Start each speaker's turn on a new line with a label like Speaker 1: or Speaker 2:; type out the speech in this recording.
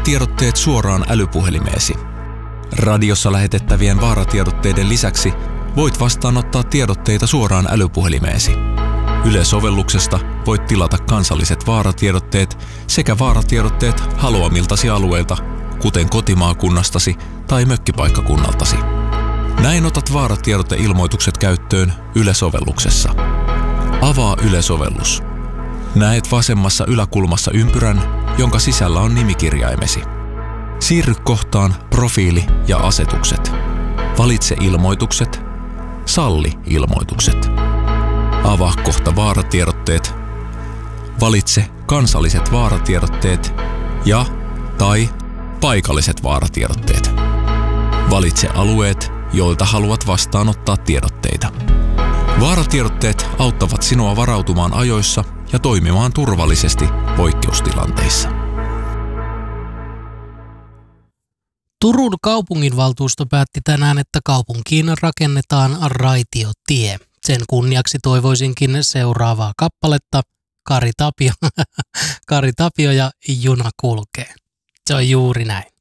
Speaker 1: Vaaratiedotteet suoraan älypuhelimeesi. Radiossa lähetettävien vaaratiedotteiden lisäksi voit vastaanottaa tiedotteita suoraan älypuhelimeesi. Yle-sovelluksesta voit tilata kansalliset vaaratiedotteet sekä vaaratiedotteet haluamiltasi alueilta, kuten kotimaakunnastasi tai mökkipaikkakunnaltasi. Näin otat vaaratiedoteilmoitukset käyttöön Yle-sovelluksessa. Avaa Yle-sovellus. Näet vasemmassa yläkulmassa ympyrän, jonka sisällä on nimikirjaimesi. Siirry kohtaan Profiili ja asetukset. Valitse ilmoitukset. Salli ilmoitukset. Avaa kohta Vaaratiedotteet. Valitse kansalliset vaaratiedotteet tai paikalliset vaaratiedotteet. Valitse alueet, joilta haluat vastaanottaa tiedotteita. Vaaratiedotteet auttavat sinua varautumaan ajoissa ja toimimaan turvallisesti poikkeustilanteissa.
Speaker 2: Turun kaupunginvaltuusto päätti tänään, että kaupunkiin rakennetaan raitiotie. Sen kunniaksi toivoisinkin seuraavaa kappaletta. Kari Tapio ja Juna kulkee. Se on juuri näin.